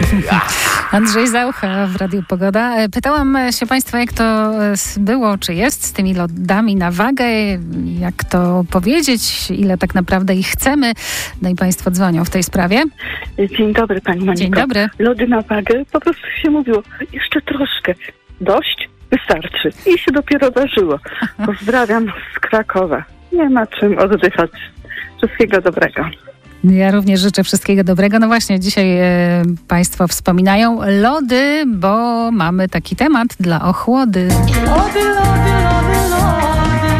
Andrzej Zaucha w Radiu Pogoda. Pytałam się Państwa, jak to było, czy jest z tymi lodami na wagę, jak to powiedzieć, ile tak naprawdę ich chcemy. No i Państwo dzwonią w tej sprawie. Dzień dobry, Pani Moniko. Dzień dobry. Lody na wagę, po prostu się mówiło, jeszcze troszkę, dość, wystarczy. I się dopiero darzyło. Pozdrawiam z Krakowa. Nie ma czym oddychać. Wszystkiego dobrego. Ja również życzę wszystkiego dobrego. No właśnie, dzisiaj Państwo wspominają lody, bo mamy taki temat dla ochłody. Lody, lody, lody, lody.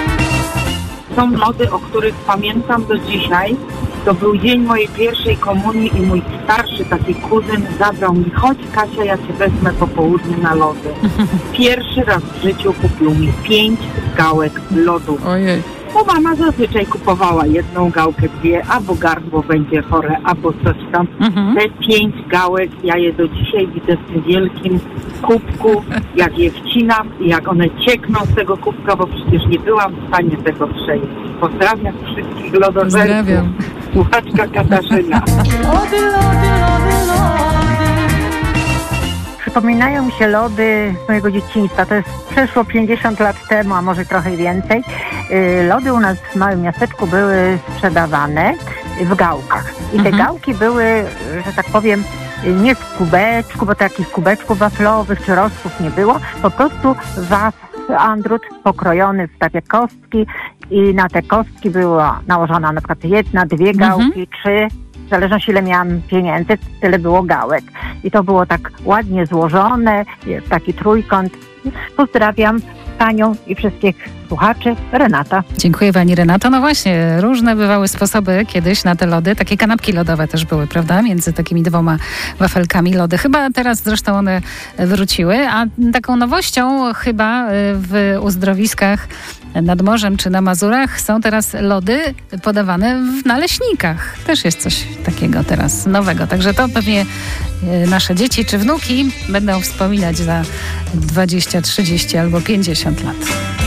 Są lody, o których pamiętam do dzisiaj. To był dzień mojej pierwszej komunii i mój starszy taki kuzyn zabrał mi: chodź Kasia, ja cię wezmę po południu na lody. Pierwszy raz w życiu kupił mi 5 gałek lodów. Ojej. Bo mama zazwyczaj kupowała jedną gałkę, 2, albo gardło będzie chore, albo coś tam. Te 5 gałek, ja je do dzisiaj widzę w tym wielkim kubku, jak je wcinam i jak one ciekną z tego kubka, bo przecież nie byłam w stanie tego przejeść. Pozdrawiam wszystkich lodożerców. Pozdrawiam. Słuchaczka Katarzyna. Lody, lody, lody, lody. Przypominają mi się lody z mojego dzieciństwa. To jest przeszło 50 lat temu, a może trochę więcej. Lody u nas w małym miasteczku były sprzedawane w gałkach. I te gałki były, że tak powiem, nie w kubeczku, bo takich kubeczków waflowych czy rostków nie było. Po prostu andrut pokrojony w takie kostki i na te kostki była nałożona na przykład 1, 2 gałki, 3. W zależności ile miałam pieniędzy, tyle było gałek. I to było tak ładnie złożone, taki trójkąt. Pozdrawiam Panią i wszystkich słuchaczy. Renata. Dziękuję Pani Renato. No właśnie, różne bywały sposoby kiedyś na te lody. Takie kanapki lodowe też były, prawda? Między takimi 2 wafelkami lody. Chyba teraz zresztą one wróciły, a taką nowością chyba w uzdrowiskach nad morzem czy na Mazurach są teraz lody podawane w naleśnikach. Też jest coś takiego teraz nowego. Także to pewnie nasze dzieci czy wnuki będą wspominać za 20, 30 albo 50 lat.